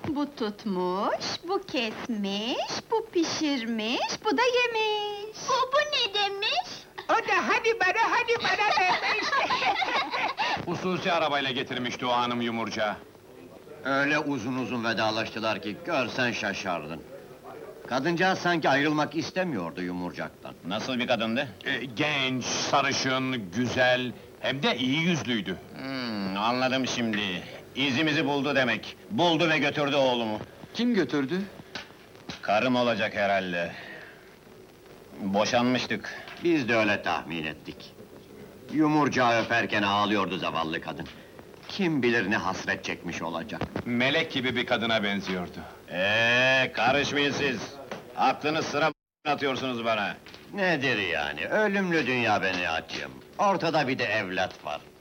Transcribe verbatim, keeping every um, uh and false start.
Bu tutmuş, bu kesmiş, bu pişirmiş, bu da yemiş. Bu, bu ne demiş? O da hadi bana, hadi bana demiş! Hususi arabayla getirmişti o hanım yumurcağı. Öyle uzun uzun vedalaştılar ki görsen şaşardın. Kadıncağız sanki ayrılmak istemiyordu yumurcaktan. Nasıl bir kadındı? Ee, genç, sarışın, güzel, hem de iyi yüzlüydü. Hmm, anladım şimdi. İzimizi buldu demek. Buldu ve götürdü oğlumu. Kim götürdü? Karım olacak herhalde. Boşanmıştık. Biz de öyle tahmin ettik. Yumurcağı öperken ağlıyordu zavallı kadın. Kim bilir ne hasret çekmiş olacak. Melek gibi bir kadına benziyordu. Ee, karışmayın siz. Aklınız sıra atıyorsunuz bana. Nedir yani, ölümlü dünya beni atayım. Ortada bir de evlat var.